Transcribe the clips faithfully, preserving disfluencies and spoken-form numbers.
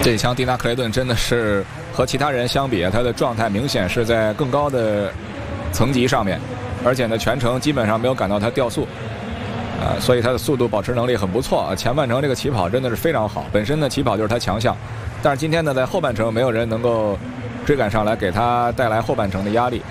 这一枪蒂娜·克雷顿真的是和其他人相比，他的状态明显是在更高的层级上面，而且呢全程基本上没有感到他掉速，呃，所以他的速度保持能力很不错。前半程这个起跑真的是非常好，本身呢起跑就是他强项，但是今天呢在后半程没有人能够追赶上来，给他带来后半程的压力，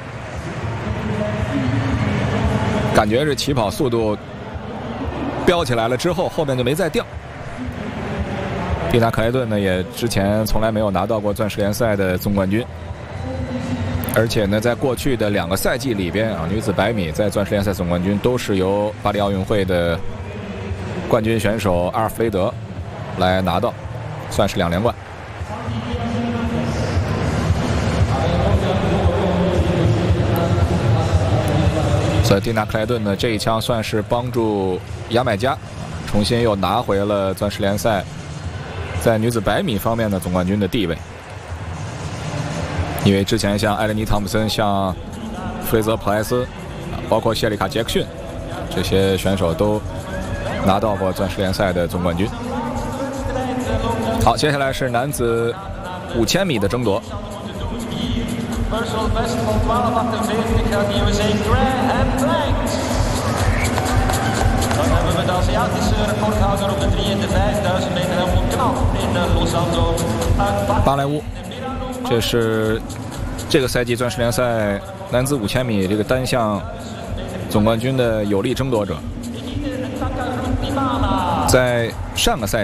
感觉是起跑速度飙起来了之后，后面就没再掉。蒂娜·克雷顿呢，也之前从来没有拿到过钻石联赛的总冠军，而且呢，在过去的两个赛季里边啊，女子百米在钻石联赛总冠军都是由巴黎奥运会的冠军选手阿尔弗雷德来拿到，算是两连冠。所以蒂娜·克莱顿呢，这一枪算是帮助牙买加重新又拿回了钻石联赛在女子百米方面的总冠军的地位。因为之前像艾伦妮·汤普森、像弗雷泽·普莱斯，包括谢里卡·杰克逊这些选手都拿到过钻石联赛的总冠军。好，接下来是男子五千米的争夺。Personal best van twaalf achtenveertig gaat de U S A Graham Blanks. Dan hebben we de Aziatische recordhouder op de drie en de vijfduizend meter helemaal knap in Los Santos. 巴莱乌，这是这个赛季钻石联赛男子五千米这个单项总冠军的有力争夺者。在上个赛季